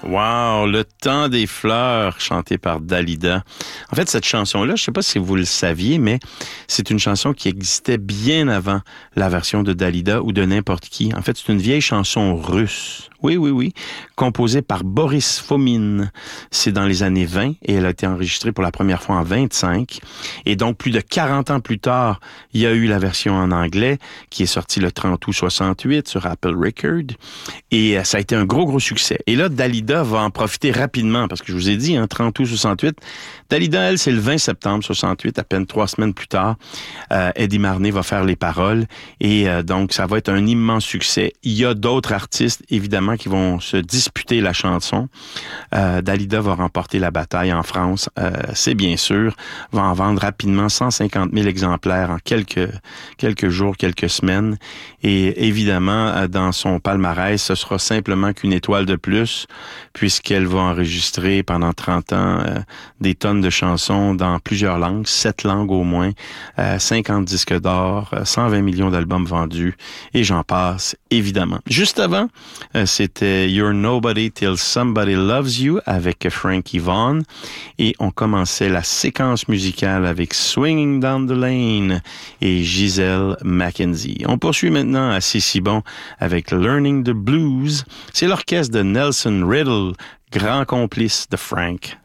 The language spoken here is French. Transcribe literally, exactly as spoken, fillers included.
Wow, Le temps des fleurs, chanté par Dalida. En fait, cette chanson-là, je ne sais pas si vous le saviez, mais c'est une chanson qui existait bien avant la version de Dalida ou de n'importe qui. En fait, c'est une vieille chanson russe. Oui, oui, oui. Composée par Boris Fomin. C'est dans les années vingt et elle a été enregistrée pour la première fois en vingt-cinq. Et donc, plus de quarante ans plus tard, il y a eu la version en anglais qui est sortie le trente août soixante-huit sur Apple Records. Et ça a été un gros, gros succès. Et là, Dalida va en profiter rapidement parce que je vous ai dit, hein, trente août soixante-huit. Dalida, elle, c'est le vingt septembre soixante-huit, à peine trois semaines plus tard. Euh, Eddie Marnay va faire les paroles et euh, donc ça va être un immense succès. Il y a d'autres artistes, évidemment, qui vont se disputer la chanson. Euh, Dalida va remporter la bataille en France, euh, c'est bien sûr. Va en vendre rapidement cent cinquante mille exemplaires en quelques quelques jours, quelques semaines. Et évidemment, dans son palmarès, ce sera simplement qu'une étoile de plus, puisqu'elle va enregistrer pendant trente ans euh, des tonnes de chansons dans plusieurs langues, sept langues au moins, euh, cinquante disques d'or, cent vingt millions d'albums vendus, et j'en passe, évidemment. Juste avant, euh, c'était You're Nobody Till Somebody Loves You avec Frankie Vaughan, et on commençait la séquence musicale avec Swinging Down the Lane et Giselle Mackenzie. On poursuit maintenant à C'est si bon avec Learning the Blues. C'est l'orchestre de Nelson Riddle, grand complice de Frank